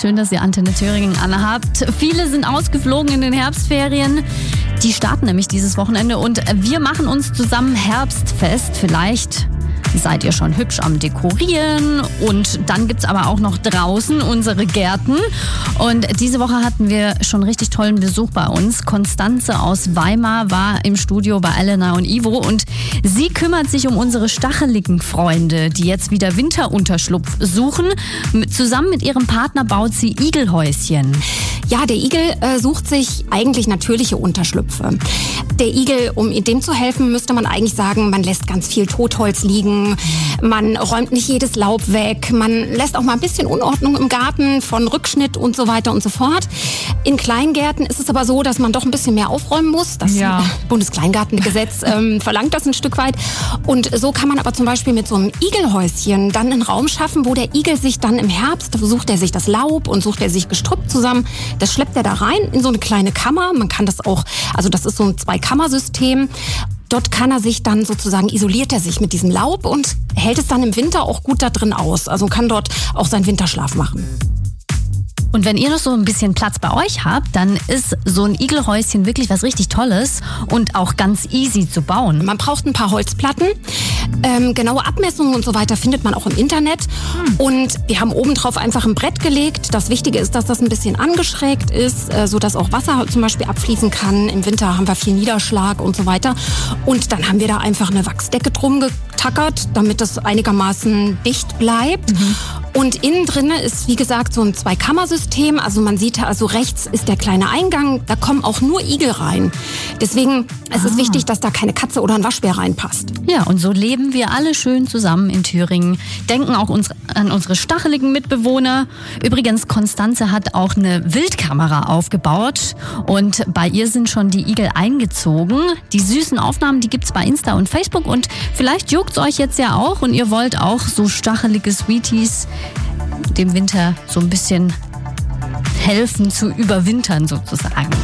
Schön, dass ihr Antenne Thüringen anhabt. Viele sind ausgeflogen in den Herbstferien. Die starten nämlich dieses Wochenende und wir machen uns zusammen Herbstfest. Vielleicht seid ihr schon hübsch am Dekorieren und dann gibt's aber auch noch draußen unsere Gärten. Und diese Woche hatten wir schon richtig tollen Besuch bei uns. Konstanze aus Weimar war im Studio bei Elena und Ivo und sie kümmert sich um unsere stacheligen Freunde, die jetzt wieder Winterunterschlupf suchen. Zusammen mit ihrem Partner baut sie Igelhäuschen. Ja, der Igel sucht sich eigentlich natürliche Unterschlüpfe. Der Igel, um dem zu helfen, müsste man eigentlich sagen, man lässt ganz viel Totholz liegen, man räumt nicht jedes Laub weg, man lässt auch mal ein bisschen Unordnung im Garten von Rückschnitt und so weiter und so fort. In Kleingärten ist es aber so, dass man doch ein bisschen mehr aufräumen muss. Das Bundeskleingartengesetz verlangt das ein Stück weit. Und so kann man aber zum Beispiel mit so einem Igelhäuschen dann einen Raum schaffen, wo der Igel sich dann im Herbst, sucht er sich das Laub und sucht er sich Gestrüpp zusammen. Das schleppt er da rein in so eine kleine Kammer. Man kann das auch, also das ist so ein Zweikammersystem. Dort kann er sich dann sozusagen, isoliert er sich mit diesem Laub und hält es dann im Winter auch gut da drin aus. Also kann dort auch seinen Winterschlaf machen. Und wenn ihr noch so ein bisschen Platz bei euch habt, dann ist so ein Igelhäuschen wirklich was richtig Tolles und auch ganz easy zu bauen. Man braucht ein paar Holzplatten. Genaue Abmessungen und so weiter findet man auch im Internet. Und wir haben obendrauf einfach ein Brett gelegt. Das Wichtige ist, dass das ein bisschen angeschrägt ist, sodass auch Wasser zum Beispiel abfließen kann. Im Winter haben wir viel Niederschlag und so weiter. Und dann haben wir da einfach eine Wachsdecke drum getackert, damit das einigermaßen dicht bleibt. Und innen drin ist, wie gesagt, so ein Zweikammersystem. Also man sieht, also rechts ist der kleine Eingang. Da kommen auch nur Igel rein. Deswegen es ist wichtig, dass da keine Katze oder ein Waschbär reinpasst. Ja, und so leben wir alle schön zusammen in Thüringen. Denken auch an unsere stacheligen Mitbewohner. Übrigens, Konstanze hat auch eine Wildkamera aufgebaut. Und bei ihr sind schon die Igel eingezogen. Die süßen Aufnahmen, die gibt's bei Insta und Facebook. Und vielleicht juckt's euch jetzt ja auch und ihr wollt auch so stachelige Sweeties dem Winter so ein bisschen helfen zu überwintern sozusagen.